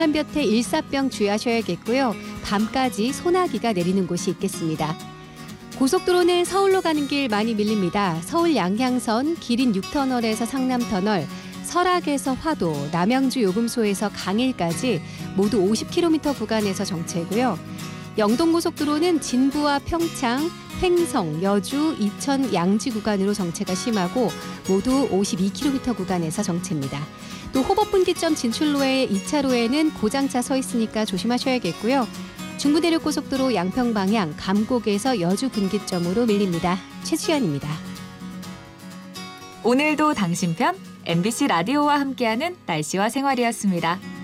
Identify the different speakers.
Speaker 1: 볕에 일사병 주의하셔야겠고요. 밤까지 소나기가 내리는 곳이 있겠습니다. 고속도로는 서울로 가는 길 많이 밀립니다. 서울 양향선 기린 6터널에서 상남터널, 설악에서 화도, 남양주 요금소에서 강일까지 모두 50km 구간에서 정체고요. 영동고속도로는 진부와 평창, 횡성, 여주, 이천, 양지 구간으로 정체가 심하고 모두 52km 구간에서 정체입니다. 또 호법분기점 진출로의 2차로에는 고장차 서 있으니까 조심하셔야겠고요. 중부내륙고속도로 양평 방향 감곡에서 여주 분기점으로 밀립니다. 최수연입니다.
Speaker 2: 오늘도 당신 편 MBC 라디오와 함께하는 날씨와 생활이었습니다.